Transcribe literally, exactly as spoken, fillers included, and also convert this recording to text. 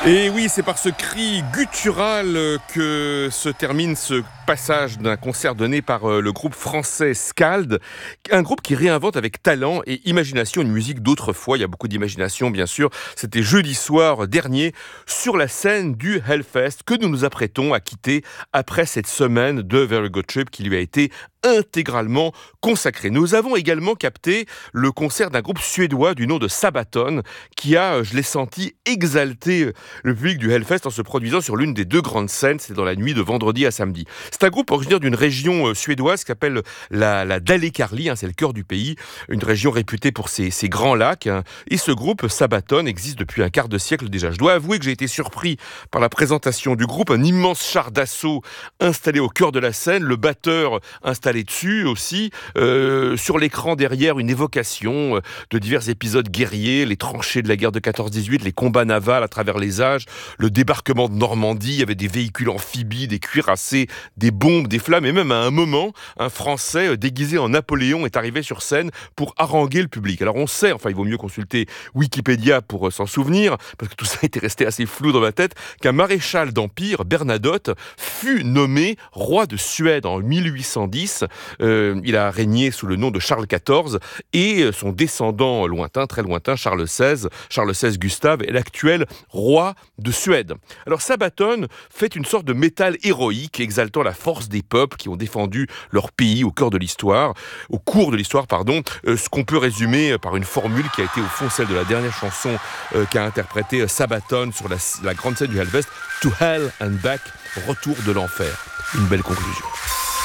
Et oui, c'est par ce cri guttural que se termine ce passage d'un concert donné par le groupe français Scald, un groupe qui réinvente avec talent et imagination une musique d'autrefois. Il y a beaucoup d'imagination, bien sûr. C'était jeudi soir dernier sur la scène du Hellfest que nous nous apprêtons à quitter après cette semaine de Very Good Trip qui lui a été intégralement consacré. Nous avons également capté le concert d'un groupe suédois du nom de Sabaton qui a, je l'ai senti, exalté le public du Hellfest en se produisant sur l'une des deux grandes scènes. C'est dans la nuit de vendredi à samedi. C'est un groupe originaire d'une région suédoise qui s'appelle la, la Dalekarli, hein, c'est le cœur du pays, une région réputée pour ses, ses grands lacs. Hein, et ce groupe Sabaton existe depuis un quart de siècle déjà. Je dois avouer que j'ai été surpris par la présentation du groupe, un immense char d'assaut installé au cœur de la scène, le batteur installé dessus aussi, euh, sur l'écran derrière une évocation euh, de divers épisodes guerriers, les tranchées de la guerre de quatorze dix-huit, les combats navals à travers les âges, le débarquement de Normandie, il y avait des véhicules amphibies, des cuirassés, des bombes, des flammes, et même à un moment, un Français euh, déguisé en Napoléon est arrivé sur scène pour haranguer le public. Alors on sait, enfin il vaut mieux consulter Wikipédia pour euh, s'en souvenir, parce que tout ça était resté assez flou dans ma tête, qu'un maréchal d'Empire, Bernadotte, fut nommé roi de Suède en mille huit cent dix. Euh, il a régné sous le nom de Charles quatorze et son descendant lointain, très lointain, Charles seize, Charles seize Gustave, est l'actuel roi de Suède. Alors Sabaton fait une sorte de métal héroïque exaltant la force des peuples qui ont défendu leur pays au cœur de l'histoire, au cours de l'histoire, pardon, euh, ce qu'on peut résumer par une formule qui a été au fond celle de la dernière chanson euh, qu'a interprétée Sabaton sur la, la grande scène du Hellfest, To Hell and Back, retour de l'enfer. Une belle conclusion.